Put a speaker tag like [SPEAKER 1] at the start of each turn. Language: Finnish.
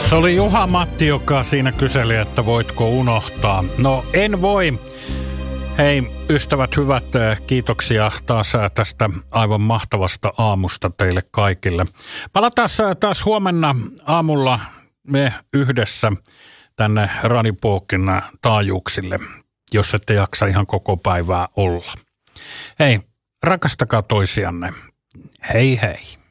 [SPEAKER 1] Se oli Juha-Matti, joka siinä kyseli, että voitko unohtaa. No en voi. Hei ystävät hyvät, kiitoksia taas tästä aivan mahtavasta aamusta teille kaikille. Palataan taas huomenna aamulla me yhdessä tänne Radipokin taajuuksille, jos ette jaksa ihan koko päivää olla. Hei, rakastakaa toisianne. Hei hei.